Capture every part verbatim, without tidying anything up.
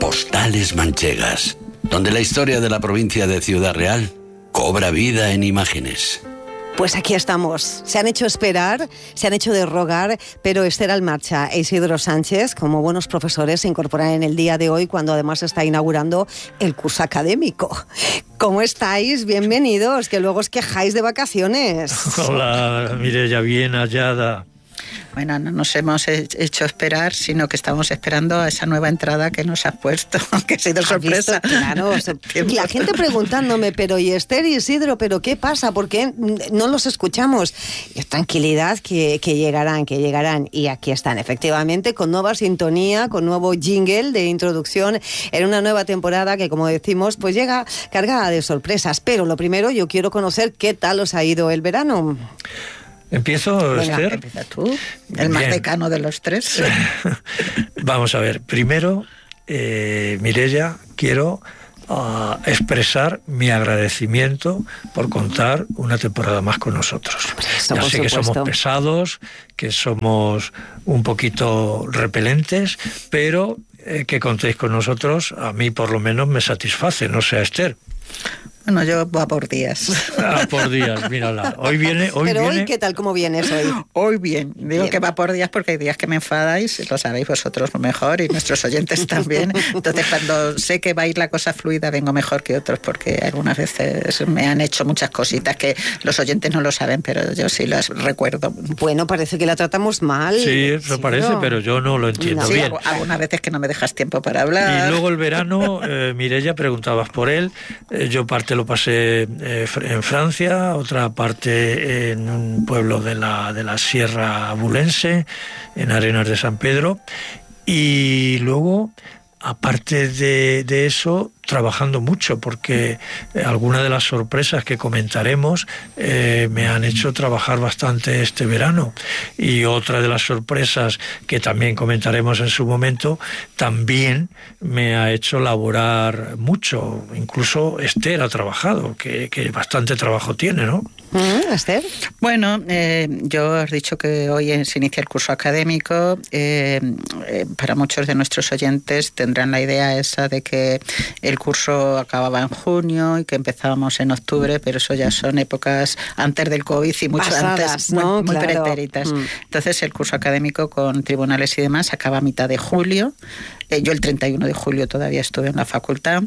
Postales manchegas, donde la historia de la provincia de Ciudad Real cobra vida en imágenes. Pues aquí estamos. Se han hecho esperar, se han hecho de rogar, pero Esther Almarcha e Isidro Sánchez, como buenos profesores, se incorporan en el día de hoy, cuando además se está inaugurando el curso académico. ¿Cómo estáis? Bienvenidos, que luego os quejáis de vacaciones. Hola, Mireia, bien hallada. Bueno, no nos hemos hecho esperar, sino que estamos esperando a esa nueva entrada que nos has puesto, que ha sido sorpresa. Visto, claro, la gente preguntándome, pero y Esther y Isidro, ¿pero qué pasa? ¿Por qué no los escuchamos? Y tranquilidad, que, que llegarán, que llegarán. Y aquí están, efectivamente, con nueva sintonía, con nuevo jingle de introducción en una nueva temporada que, como decimos, pues llega cargada de sorpresas. Pero lo primero, yo quiero conocer qué tal os ha ido el verano. ¿Empiezo, Venga, Esther? Empieza tú, el Bien. Más decano de los tres. Vamos a ver, primero, eh, Mireia, quiero uh, expresar mi agradecimiento por contar una temporada más con nosotros. Esto, ya sé supuesto. que somos pesados, que somos un poquito repelentes, pero eh, que contéis con nosotros, a mí por lo menos me satisface, no sé, Esther. Bueno, yo voy a por días. Ah, por días, mírala. Hoy viene... Hoy Pero viene... hoy, ¿qué tal? ¿Cómo vienes hoy? Hoy bien. Digo bien. que va por días porque hay días que me enfadáis, lo sabéis vosotros mejor y nuestros oyentes también. Entonces, cuando sé que va a ir la cosa fluida, vengo mejor que otros, porque algunas veces me han hecho muchas cositas que los oyentes no lo saben, pero yo sí las recuerdo. Bueno, parece que la tratamos mal. Sí, eso sí, parece, no. pero yo no lo entiendo No. Sí, bien. algunas veces que no me dejas tiempo para hablar. Y luego el verano, eh, Mireia, preguntabas por él. Eh, yo parte lo pasé eh, en Francia, otra parte en un pueblo de la, de la Sierra Abulense, en Arenas de San Pedro. Y luego, aparte de, de eso, trabajando mucho, porque eh, algunas de las sorpresas que comentaremos eh, me han hecho trabajar bastante este verano, y otra de las sorpresas que también comentaremos en su momento también me ha hecho laborar mucho. Incluso Esther ha trabajado, que, que bastante trabajo tiene, ¿no? ¿Mm, Esther? Bueno, eh, yo os he dicho que hoy se inicia el curso académico. Eh, eh, para muchos de nuestros oyentes tendrán la idea esa de que el curso acababa en junio y que empezábamos en octubre, pero eso ya son épocas antes del COVID y mucho Pasadas, antes, ¿no? muy, muy Claro. pretéritas. Mm. Entonces el curso académico con tribunales y demás acaba a mitad de julio. Eh, yo el treinta y uno de julio todavía estuve en la facultad,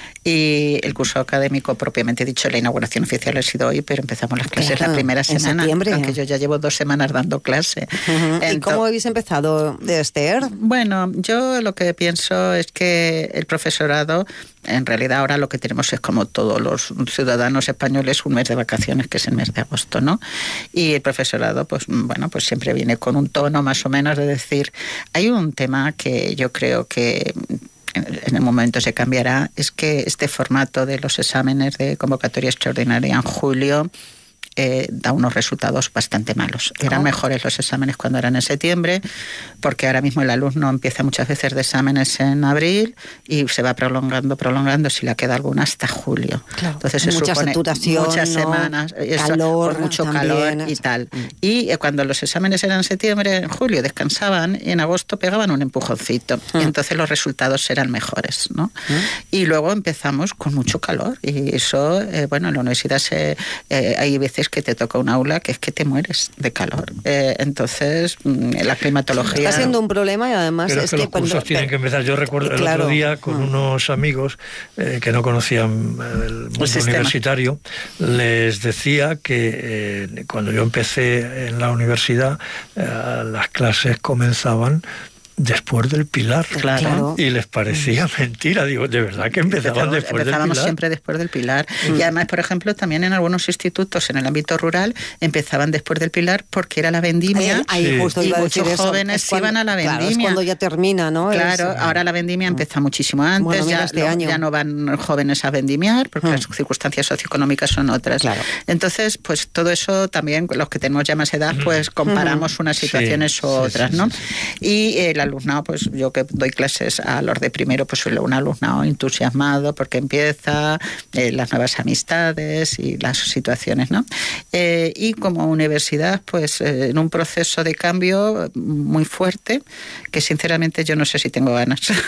y el curso académico propiamente dicho, la inauguración oficial ha sido hoy, pero empezamos las clases Claro, la primera en semana, septiembre. aunque yo ya llevo dos semanas dando clase. Uh-huh. ¿Y Entonces, cómo habéis empezado, de Esther? bueno, yo lo que pienso es que el profesorado, en realidad ahora lo que tenemos es, como todos los ciudadanos españoles, un mes de vacaciones, que es el mes de agosto, ¿no? Y el profesorado, pues bueno, pues siempre viene con un tono más o menos de decir, hay un tema que yo creo que en el momento se cambiará, es que este formato de los exámenes de convocatoria extraordinaria en julio Eh, da unos resultados bastante malos. Eran oh. mejores los exámenes cuando eran en septiembre, porque ahora mismo el alumno empieza muchas veces de exámenes en abril y se va prolongando, prolongando, si le queda alguna, hasta julio. Claro. Entonces se Mucha supone saturación, muchas ¿no? semanas, eso, calor, por mucho también. calor y tal. Mm. Y eh, cuando los exámenes eran en septiembre, en julio descansaban y en agosto pegaban un empujoncito. Mm. Y entonces los resultados eran mejores, ¿no? Mm. Y luego empezamos con mucho calor y eso, eh, bueno, en la universidad se, eh, hay veces que te toca un aula que es que te mueres de calor. Eh, entonces, la climatología... Está siendo un problema y además... Pero es es que, que los cursos cuando... tienen que empezar. Yo recuerdo el claro. otro día con mm. unos amigos eh, que no conocían el mundo el universitario, les decía que eh, cuando yo empecé en la universidad, eh, las clases comenzaban después del Pilar. Claro. Y les parecía mentira. Digo, de verdad que empezaban empezamos, después empezábamos del Pilar. siempre después del Pilar. Mm. Y además, por ejemplo, también en algunos institutos en el ámbito rural empezaban después del Pilar porque era la vendimia. Ahí, ahí sí. justo y iba a muchos decir jóvenes eso. Cuando, iban a la vendimia. Claro, es cuando ya termina, ¿no? Claro, es, ahora la vendimia empieza muchísimo antes. Bueno, mira, ya, este lo, año. ya no van jóvenes a vendimiar porque mm. las circunstancias socioeconómicas son otras. Claro. Entonces, pues todo eso también, los que tenemos ya más edad, pues comparamos mm. unas situaciones sí, u otras, sí, ¿no? Sí, sí. Y el alumnado, pues yo que doy clases a los de primero, pues un alumnado entusiasmado porque empieza eh, las nuevas amistades y las situaciones, ¿no? Eh, y como universidad, pues eh, en un proceso de cambio muy fuerte, que sinceramente yo no sé si tengo ganas.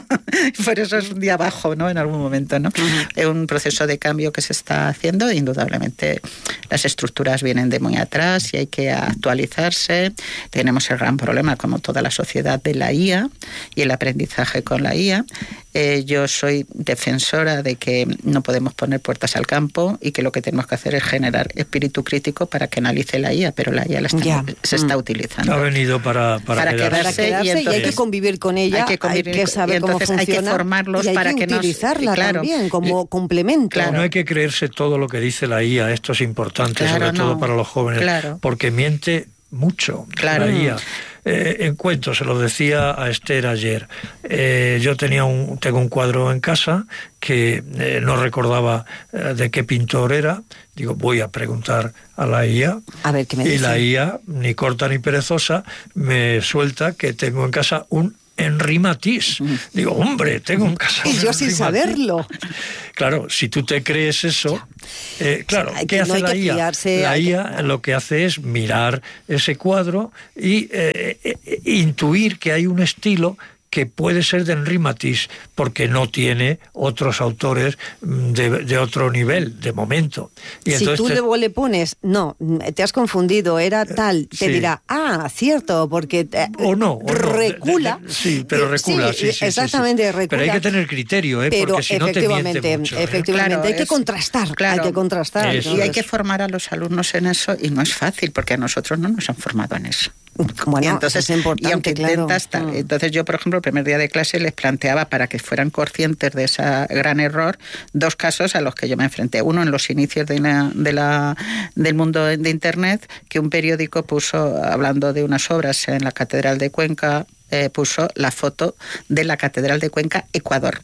Por eso es un día bajo, ¿no? En algún momento, ¿no? Uh-huh. Es un proceso de cambio que se está haciendo. Indudablemente las estructuras vienen de muy atrás y hay que actualizarse. Tenemos el gran problema, como toda la sociedad, de la I A y el aprendizaje con la I A. Eh, yo soy defensora de que no podemos poner puertas al campo y que lo que tenemos que hacer es generar espíritu crítico para que analice la I A, pero la I A la está, yeah. se está mm. utilizando. Ha venido para, para, para quedarse, para quedarse y, entonces, y hay que convivir con ella, hay que, convivir, hay que saber cómo funciona, hay que formarlos y hay para que, que utilizarla nos, claro, también como y, complemento. Claro. No hay que creerse todo lo que dice la I A, esto es importante, claro, sobre no. todo para los jóvenes, claro. porque miente mucho claro. la I A. Eh, en cuento, se lo decía a Esther ayer. Eh, yo tenía un, tengo un cuadro en casa que eh, no recordaba eh, de qué pintor era. Digo, voy a preguntar a la I A. A ver qué me y dice. La I A, ni corta ni perezosa, me suelta que tengo en casa un Henri Matisse. Digo, hombre, tengo en casa un Y yo sin Henri saberlo. Claro, si tú te crees eso, eh, claro, sí, ¿qué hace no la I A? fiarse, La I A que... lo que hace es mirar ese cuadro y eh, eh, intuir que hay un estilo que puede ser de Henri Matisse, porque no tiene otros autores de, de otro nivel, de momento. Y si entonces tú te... luego le pones, no, te has confundido, era tal, te sí. dirá, ah, cierto, porque te, o no, o recula. No. De, de, sí, pero recula, sí, sí, sí exactamente, sí, sí. recula. Pero hay que tener criterio, ¿eh? Pero porque si no te miente mucho, ¿eh? efectivamente, claro, hay que es, contrastar, claro, hay que contrastar. Eso y hay que formar a los alumnos en eso, y no es fácil, porque a nosotros no nos han formado en eso. Bueno, y entonces, es importante, y aunque claro. intentas, mm. entonces yo, por ejemplo, el primer día de clase les planteaba, para que fueran conscientes de ese gran error, dos casos a los que yo me enfrenté. Uno en los inicios de la, de la, del mundo de Internet, que un periódico puso, hablando de unas obras en la Catedral de Cuenca, eh, puso la foto de la Catedral de Cuenca, Ecuador.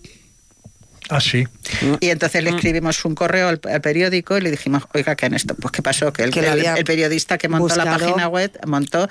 Ah, sí. Y entonces le escribimos un correo al, al periódico y le dijimos, oiga, ¿qué en esto? Pues ¿qué pasó? Que el, el, el periodista que montó la página web montó,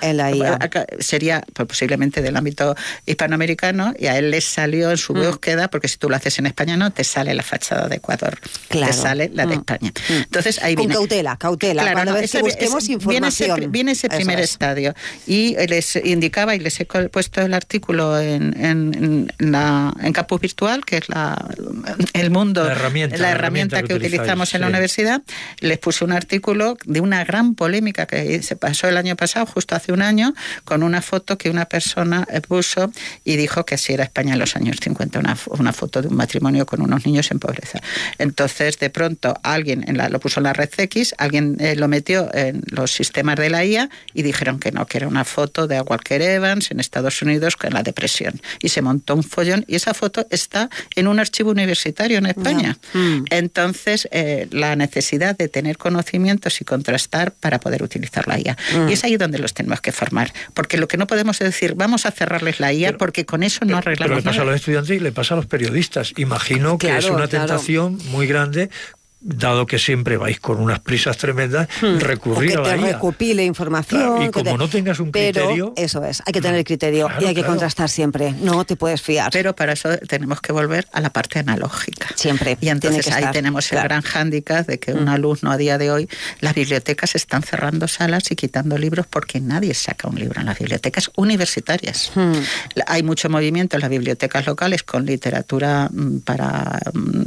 sería pues, posiblemente del ámbito hispanoamericano, y a él le salió en su mm. búsqueda, porque si tú lo haces en España no, te sale la fachada de Ecuador, claro. te sale la de España. Mm. Entonces ahí Con viene, cautela, cautela, claro, cuando no, ves que busquemos es, información. Viene ese, viene ese primer es. estadio. Y les indicaba, y les he puesto el artículo en, en, en, la, en Campus Virtual, que es la, el mundo, la herramienta, la herramienta que, que utilizamos sí. en la universidad. Les puse un artículo de una gran polémica que se pasó el año pasado, justo hace un año, con una foto que una persona puso y dijo que así era España en los años cincuenta, una, una foto de un matrimonio con unos niños en pobreza. Entonces, de pronto, alguien en la, lo puso en la red X, alguien eh, lo metió en los sistemas de la I A y dijeron que no, que era una foto de Walker Evans en Estados Unidos con la depresión. Y se montó un follón, y esa foto está en un archivo universitario en España. No. Mm. Entonces, eh, la necesidad de tener conocimientos y contrastar para poder utilizar la I A. Mm. Y es ahí donde los tenemos que formar. Porque lo que no podemos es decir, vamos a cerrarles la I A, pero, porque con eso no arreglamos pero le pasa nada. a los estudiantes y le pasa a los periodistas. Imagino que claro, es una claro. tentación muy grande, dado que siempre vais con unas prisas tremendas, hmm. recurrir o que a la te I A. recopile información. Claro, y como te... no tengas un pero criterio... eso es, hay que tener criterio claro, y hay que claro. contrastar siempre. No te puedes fiar. Pero para eso tenemos que volver a la parte analógica. Siempre. Y entonces ahí estar. tenemos claro. el gran hándicap de que un alumno a día de hoy, las bibliotecas están cerrando salas y quitando libros porque nadie saca un libro en las bibliotecas universitarias. Hmm. Hay mucho movimiento en las bibliotecas locales con literatura para,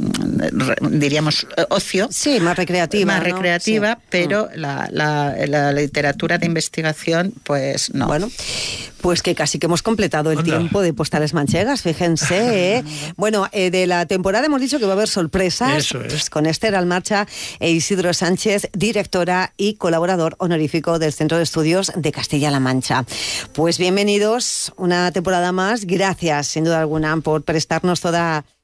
diríamos, ocio. Sí, más recreativa. Más ¿no? recreativa, sí. pero mm. la, la, la literatura de investigación, pues no. Bueno, pues que casi que hemos completado el Anda. tiempo de Postales Manchegas, fíjense. ¿eh? Bueno, eh, de la temporada hemos dicho que va a haber sorpresas. Eso es. Pues con Esther Almarcha e Isidro Sánchez, directora y colaborador honorífico del Centro de Estudios de Castilla-La Mancha. Pues bienvenidos una temporada más. Gracias, sin duda alguna, por prestarnos toda